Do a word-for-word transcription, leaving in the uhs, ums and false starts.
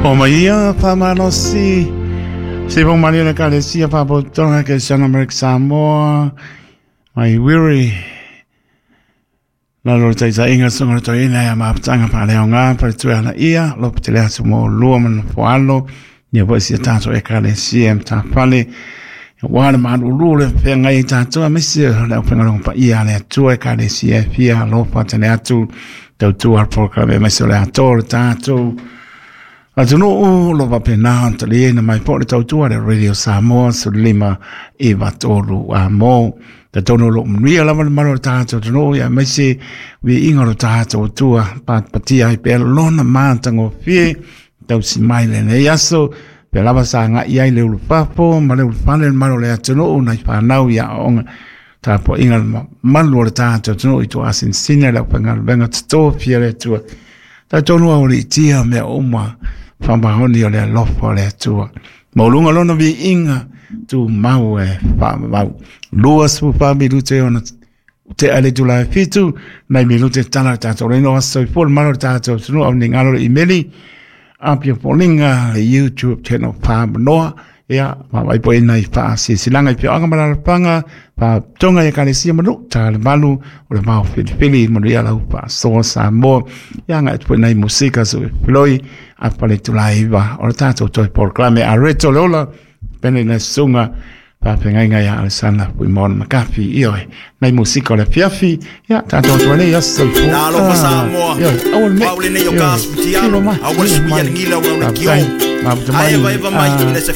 O maia famanosi se vão maria na calecia para botar que se chama Samoa mai weary la lo tai sai inga songa toi na ma tanga pa le nga pa tu ana ia lo pele asu mo lo man foalo ne po si ta so e calecia ta pale wa ma lu le pe ngai ta tu a mesi la pe ngalo pa ia le tu e calecia fia lo pa tene atu tu tu ar por ka me so le ator ta tu a tu no lo va pena ta le na mai po le tu tu le radio Samoa su lima e va tolu a mo ta tono lo mria la mal mal ta tu no ya mesi vi ingo ta tu tu pa pa ti ai pe lo na ma tango fie tu si mai le ne yaso pe la sa nga ia le lu papo ma le fa le malo le tu no na fa nau ya on ta po inga mal lo ta tu no i tu asin sine la pa ngal venga sto fie le tu ta tono o li tia me o ma fa ma honi o le lo fo le tu mo lunga lo no vi inga tu mau e fa mau lua su fa mi lu te ona te ale tu la fitu mai mi lu te tala ta to no so for malo ta to no o ninga lo imeli apia polinga YouTube channel fa no ya ma vai po ina fa si silanga pio anga mala panga pa tonga ya kalesia manu ta malu o le mau fili mo ya la pa so sa mo ya nga po nai musika so floi a pale tu laiva o ta to to proclame a reto lola pene na sunga pa penga ya alsana pu mon makafi io nai musika le fiafi ya ta to to le ya so fu na lo pasa mo awol me awol ne yo gas pitiano awol su ya ngila wa kio ma ai vai vai mai